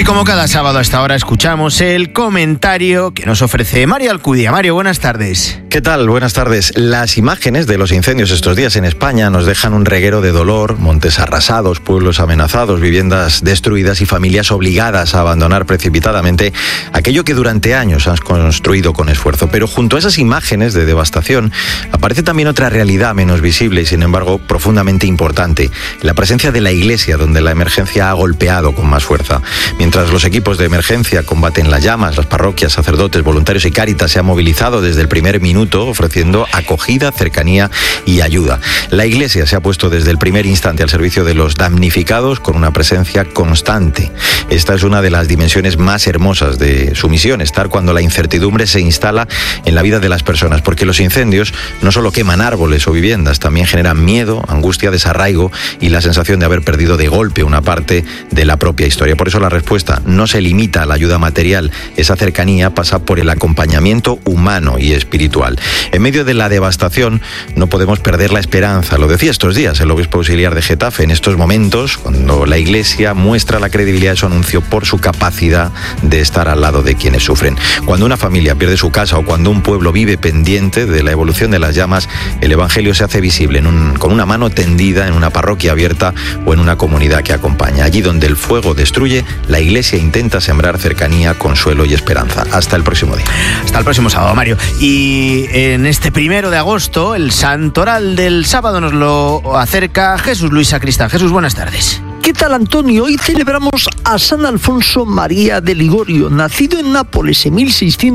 Y como cada sábado a esta hora escuchamos el comentario que nos ofrece Mario Alcudia. Mario, buenas tardes. ¿Qué tal? Buenas tardes. Las imágenes de los incendios estos días en España nos dejan un reguero de dolor, montes arrasados, pueblos amenazados, viviendas destruidas y familias obligadas a abandonar precipitadamente aquello que durante años han construido con esfuerzo. Pero junto a esas imágenes de devastación aparece también otra realidad menos visible y sin embargo profundamente importante: la presencia de la Iglesia, donde la emergencia ha golpeado con más fuerza. Mientras los equipos de emergencia combaten las llamas, las parroquias, sacerdotes, voluntarios y Cáritas se han movilizado desde el primer minuto ofreciendo acogida, cercanía y ayuda. La Iglesia se ha puesto desde el primer instante al servicio de los damnificados con una presencia constante. Esta es una de las dimensiones más hermosas de su misión, estar cuando la incertidumbre se instala en la vida de las personas, porque los incendios no solo queman árboles o viviendas, también generan miedo, angustia, desarraigo y la sensación de haber perdido de golpe una parte de la propia historia. Por eso la respuesta no se limita a la ayuda material, esa cercanía pasa por el acompañamiento humano y espiritual. En medio de la devastación no podemos perder la esperanza, lo decía estos días el obispo auxiliar de Getafe. En estos momentos, cuando la Iglesia muestra la credibilidad de su anuncio por su capacidad de estar al lado de quienes sufren. Cuando una familia pierde su casa o cuando un pueblo vive pendiente de la evolución de las llamas, el Evangelio se hace visible con una mano tendida en una parroquia abierta o en una comunidad que acompaña. Allí donde el fuego destruye, la Iglesia intenta sembrar cercanía, consuelo y esperanza. Hasta el próximo día. Hasta el próximo sábado, Mario. Y en este 1 de agosto, el santoral del sábado nos lo acerca Jesús Luis Sacristán. Jesús, buenas tardes. ¿Qué tal, Antonio? Hoy celebramos a San Alfonso María de Ligorio. Nacido en Nápoles en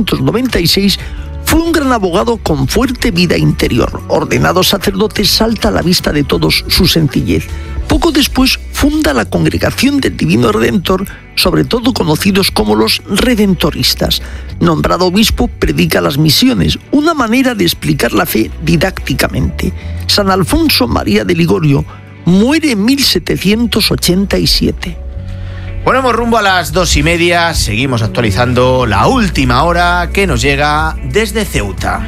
1696, fue un gran abogado con fuerte vida interior. Ordenado sacerdote, salta a la vista de todos su sencillez. Poco después funda la Congregación del Divino Redentor, sobre todo conocidos como los redentoristas. Nombrado obispo, predica las misiones, una manera de explicar la fe didácticamente. San Alfonso María de Ligorio muere en 1787. Ponemos rumbo a las 2:30, seguimos actualizando la última hora que nos llega desde Ceuta.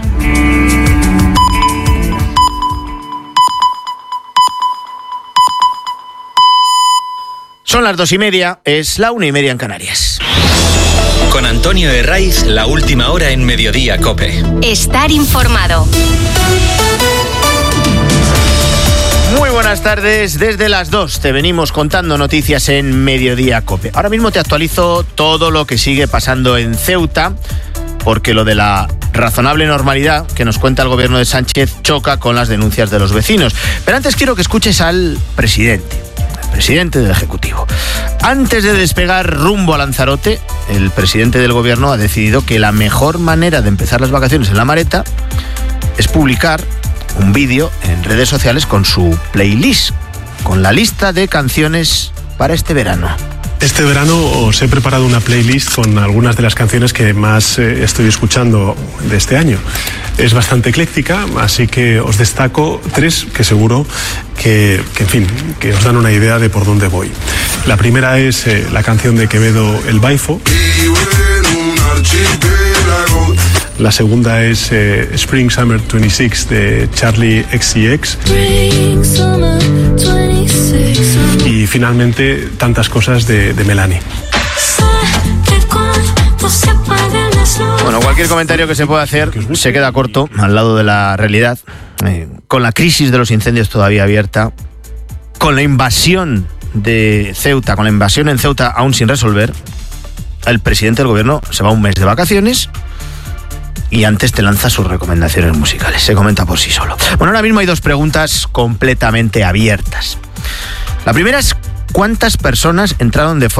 Son las 2:30, es la 1:30 en Canarias. Con Antonio Herraiz, la última hora en Mediodía COPE. Estar informado. Muy buenas tardes, desde las 2 te venimos contando noticias en Mediodía COPE. Ahora mismo te actualizo todo lo que sigue pasando en Ceuta, porque lo de la razonable normalidad que nos cuenta el gobierno de Sánchez choca con las denuncias de los vecinos. Pero antes quiero que escuches al presidente del Ejecutivo. Antes de despegar rumbo a Lanzarote, el presidente del gobierno ha decidido que la mejor manera de empezar las vacaciones en La Mareta es publicar un vídeo en redes sociales con su playlist, con la lista de canciones para este verano. Este verano os he preparado una playlist con algunas de las canciones que más estoy escuchando de este año. Es bastante ecléctica, así que os destaco 3 que seguro que os dan una idea de por dónde voy. La primera es la canción de Quevedo, El Baifo. La segunda es Spring Summer 26 de Charlie XCX. Y finalmente Tantas cosas de Melanie. Bueno, cualquier comentario que se pueda hacer se queda corto al lado de la realidad. Con la crisis de los incendios todavía abierta, con la invasión de Ceuta, con la invasión en Ceuta aún sin resolver, el presidente del gobierno se va un mes de vacaciones y antes te lanza sus recomendaciones musicales. Se comenta por sí solo. Bueno, ahora mismo hay 2 preguntas completamente abiertas. La primera es: ¿cuántas personas entraron de forma